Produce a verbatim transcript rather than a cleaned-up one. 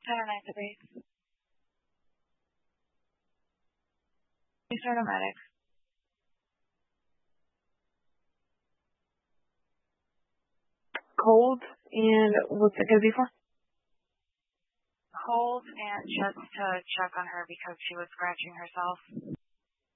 Center nine to base. Start a medic. Cold, and what's it going to be for? Cold, and just to check on her because she was scratching herself.